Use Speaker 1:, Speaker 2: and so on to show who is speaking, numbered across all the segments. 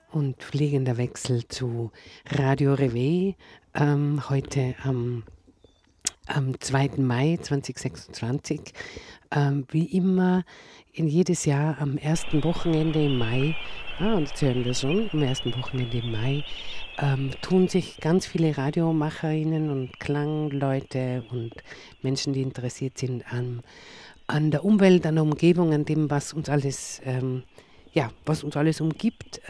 Speaker 1: und fliegender Wechsel zu Radio Reveil, heute am 2. Mai 2026. Wie immer, in jedes Jahr am ersten Wochenende im Mai, und jetzt hören wir schon, am ersten Wochenende im Mai, tun sich ganz viele RadiomacherInnen und Klangleute und Menschen, die interessiert sind an der Umwelt, an der Umgebung, an dem, was uns alles umgibt,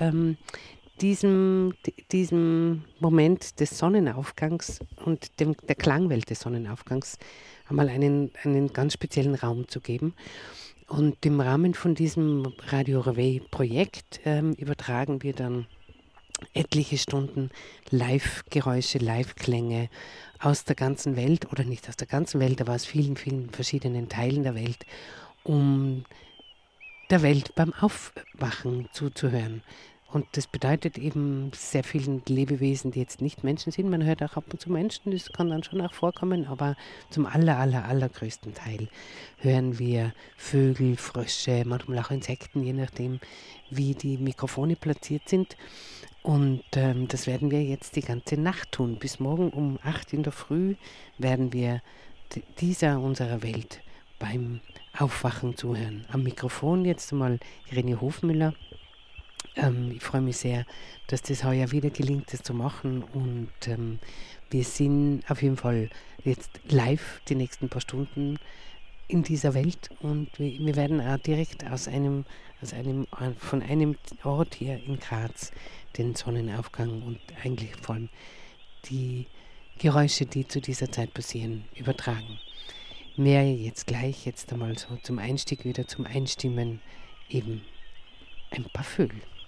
Speaker 1: diesem Moment des Sonnenaufgangs und der Klangwelt des Sonnenaufgangs einmal einen ganz speziellen Raum zu geben. Und im Rahmen von diesem Radio Reveil-Projekt übertragen wir dann etliche Stunden Live-Geräusche, Live-Klänge aus der ganzen Welt, oder nicht aus der ganzen Welt, aber aus vielen, vielen verschiedenen Teilen der Welt, um der Welt beim Aufwachen zuzuhören. Und das bedeutet eben sehr vielen Lebewesen, die jetzt nicht Menschen sind. Man hört auch ab und zu Menschen, das kann dann schon auch vorkommen, aber zum allergrößten Teil hören wir Vögel, Frösche, manchmal auch Insekten, je nachdem, wie die Mikrofone platziert sind. Und das werden wir jetzt die ganze Nacht tun. Bis morgen um 8 in der Früh werden wir dieser unserer Welt beim Aufwachen zuhören. Am Mikrofon jetzt einmal Irene Hofmüller. Ich freue mich sehr, dass das heuer wieder gelingt, das zu machen. Und wir sind auf jeden Fall jetzt live die nächsten paar Stunden in dieser Welt. Und wir werden auch direkt von einem Ort hier in Graz den Sonnenaufgang und eigentlich vor allem die Geräusche, die zu dieser Zeit passieren, übertragen. Mehr jetzt einmal so zum Einstieg wieder, zum Einstimmen, eben ein paar Vögel.